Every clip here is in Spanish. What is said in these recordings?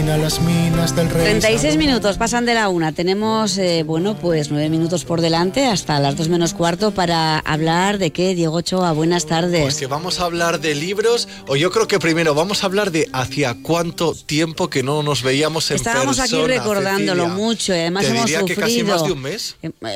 a las minas del rey. 36 minutos pasan de la una. Tenemos, 9 minutos por delante, hasta las 2 menos cuarto, para hablar de qué, Diego Ochoa. Buenas tardes. Pues que vamos a hablar de libros, o yo creo que primero vamos a hablar de hacía cuánto tiempo que no nos veíamos en Estábamos persona. aquí recordándolo Cecilia. mucho, y además Te hemos diría sufrido. que casi más de un mes.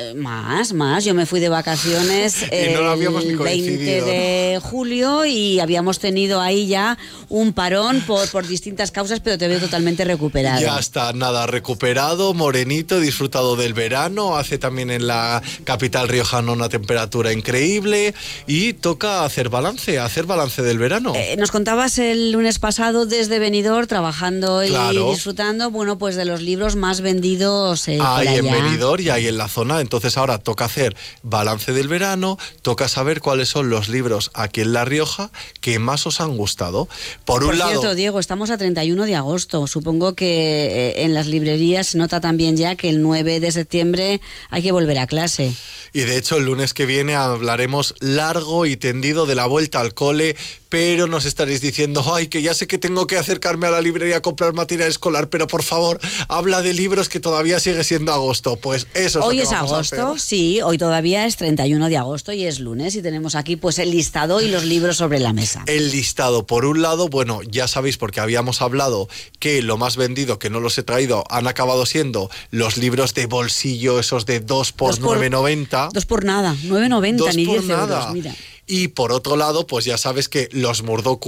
Más. Yo me fui de vacaciones Y no lo habíamos ni el 20 coincidido, de julio y habíamos tenido ahí ya un parón por distintas causas, pero te veo totalmente recuperado. Ya está, nada, recuperado, morenito, disfrutado del verano. Hace también en la capital riojana una temperatura increíble y toca hacer balance del verano. Nos contabas el lunes pasado desde Benidorm, trabajando Claro. y disfrutando, pues de los libros más vendidos por Hay en allá. Benidorm y hay en la zona. Entonces ahora toca hacer balance del verano, toca saber cuáles son los libros aquí en La Rioja que más os han gustado. Por un lado, cierto, Diego, estamos a 31 de agosto. Supongo que en las librerías se nota también ya que el 9 de septiembre hay que volver a clase. y de hecho el lunes que viene hablaremos largo y tendido de la vuelta al cole, pero nos estaréis diciendo, ay, que ya sé que tengo que acercarme a la librería a comprar material escolar, pero por favor, habla de libros, que todavía sigue siendo agosto. Pues eso es Hoy lo es que vamos a agosto, hacer. sí, hoy todavía es 31 de agosto y es lunes y tenemos aquí pues el listado y los libros sobre la mesa. El listado, por un lado, bueno, ya sabéis porque habíamos hablado que lo más vendido, que no los he traído, han acabado siendo los libros de bolsillo, esos de 2 por 9,90. 2 por nada, 9,90 ni 10 euros, mira. Y por otro lado, pues ya sabes que los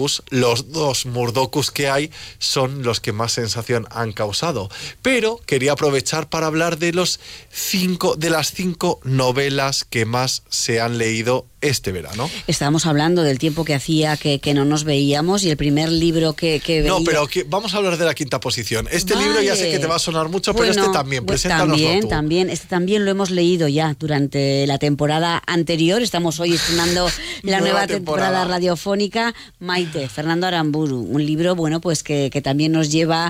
dos Murdokus que hay, son los que más sensación han causado. Pero quería aprovechar para hablar de las 5 novelas que más se han leído este verano. Estábamos hablando del tiempo que hacía que no nos veíamos y el primer libro que veía... No, pero vamos a hablar de la quinta posición. Este libro ya sé que te va a sonar mucho, pero este también, pues preséntanoslo tú. También, este también lo hemos leído ya durante la temporada anterior. Estamos hoy estrenando la nueva temporada radiofónica. Maite, Fernando Aramburu, un libro, pues que también nos lleva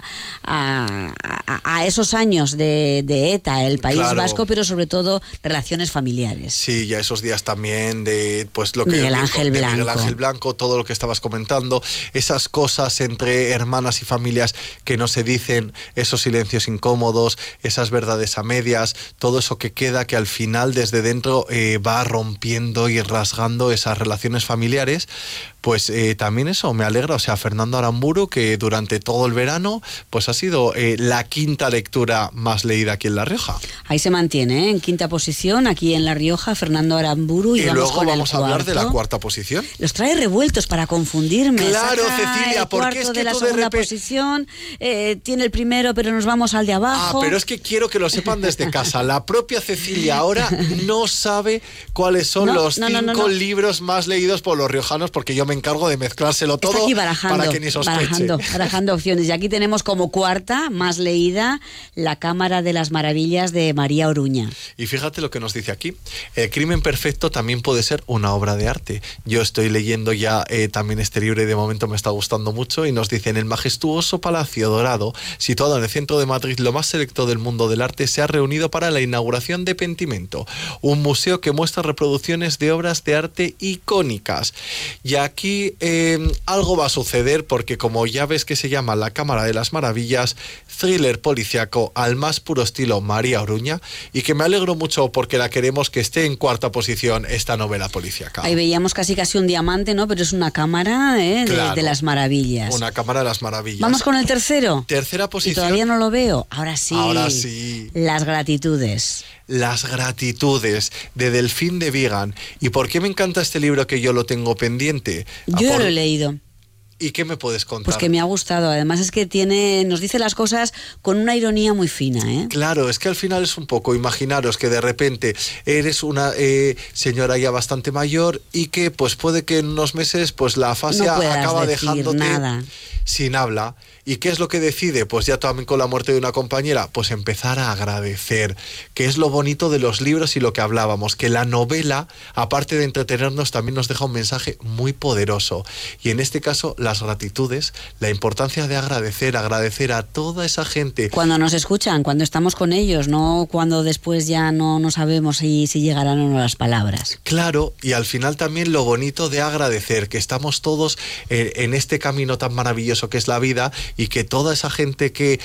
a esos años de ETA, el País Vasco, pero sobre todo relaciones familiares. Sí, ya esos días también de pues lo que Miguel Ángel Blanco, todo lo que estabas comentando, esas cosas entre hermanas y familias que no se dicen, esos silencios incómodos, esas verdades a medias, todo eso que queda, que al final desde dentro va rompiendo y rasgando esas relaciones familiares. Pues también eso me alegra, o sea, Fernando Aramburu, que durante todo el verano pues ha sido la quinta lectura más leída aquí en La Rioja. Ahí se mantiene, en quinta posición, aquí en La Rioja, Fernando Aramburu. Y luego vamos a hablar de la cuarta posición. Los trae revueltos para confundirme. Claro, Saca Cecilia, porque es que de la tú segunda posición, tiene el primero, pero nos vamos al de abajo. Pero es que quiero que lo sepan desde casa. La propia Cecilia ahora no sabe cuáles son los 5 libros más leídos por los riojanos, porque yo me encargo de mezclárselo todo. Está aquí barajando, para que ni sospeche. barajando opciones. Y aquí tenemos como cuarta más leída La Cámara de las Maravillas de María Oruña. Y fíjate lo que nos dice aquí. El crimen perfecto también puede ser una obra de arte. Yo estoy leyendo ya también este libro y de momento me está gustando mucho, y nos dice: en el majestuoso Palacio Dorado, situado en el centro de Madrid, lo más selecto del mundo del arte se ha reunido para la inauguración de Pentimento, un museo que muestra reproducciones de obras de arte icónicas. Y aquí algo va a suceder, porque como ya ves que se llama La Cámara de las Maravillas, thriller policiaco al más puro estilo María Oruña, y que me alegro mucho porque la queremos que esté en cuarta posición esta novela policiaca. Ahí veíamos casi un diamante, ¿no? Pero es una cámara de las maravillas. Una cámara de las maravillas. Vamos con el tercero. Tercera posición. Y todavía no lo veo. Ahora sí. Ahora sí. Las gratitudes. Las gratitudes, de Delfín de Vigan. ¿Y por qué me encanta este libro, que yo lo tengo pendiente? Yo ya lo he leído. ¿Y qué me puedes contar? Pues que me ha gustado. Además es que nos dice las cosas con una ironía muy fina, ¿eh? Claro, es que al final es un poco, imaginaros que de repente eres una señora ya bastante mayor y que pues puede que en unos meses pues la afasia acaba dejándote nada. sin habla. ¿Y qué es lo que decide? Pues ya también con la muerte de una compañera, pues empezar a agradecer, que es lo bonito de los libros y lo que hablábamos, que la novela, aparte de entretenernos, también nos deja un mensaje muy poderoso. Y en este caso, las gratitudes, la importancia de agradecer a toda esa gente. Cuando nos escuchan, cuando estamos con ellos, no cuando después ya no sabemos si llegarán o no las palabras. Claro, y al final también lo bonito de agradecer, que estamos todos en este camino tan maravilloso que es la vida, y que toda esa gente que